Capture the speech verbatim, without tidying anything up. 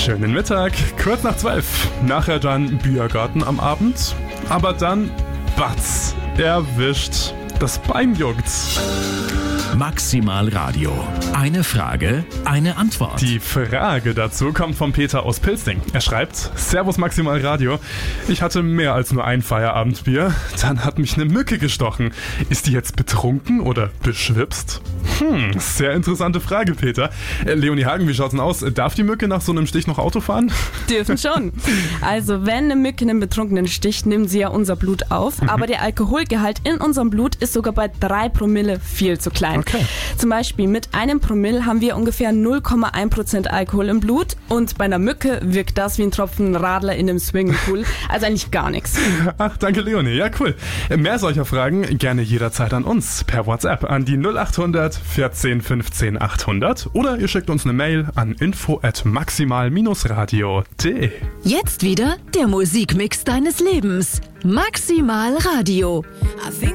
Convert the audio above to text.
Schönen Mittag, kurz nach zwölf. Nachher dann Biergarten am Abend. Aber dann, batz, erwischt. Das Bein juckt. Maximal Radio. Eine Frage, eine Antwort. Die Frage dazu kommt von Peter aus Pilsting. Er schreibt: Servus Maximal Radio. Ich hatte mehr als nur ein Feierabendbier. Dann hat mich eine Mücke gestochen. Ist die jetzt betrunken oder beschwipst? Hm, sehr interessante Frage, Peter. Äh, Leonie Hagen, wie schaut's denn aus? Darf die Mücke nach so einem Stich noch Auto fahren? Dürfen schon. Also wenn eine Mücke einen Betrunkenen sticht, nimmt sie ja unser Blut auf. Mhm. Aber der Alkoholgehalt in unserem Blut ist sogar bei drei Promille viel zu klein. Okay. Zum Beispiel mit einem Promille haben wir ungefähr null Komma eins Prozent Alkohol im Blut und bei einer Mücke wirkt das wie ein Tropfen Radler in einem Swimmingpool. Also eigentlich gar nichts. Ach, danke Leonie. Ja, cool. Mehr solcher Fragen gerne jederzeit an uns per WhatsApp an die null acht hundert vierzehn fünfzehn achthundert oder ihr schickt uns eine Mail an info at maximal radio punkt de. Jetzt wieder der Musikmix deines Lebens. Maximal Radio.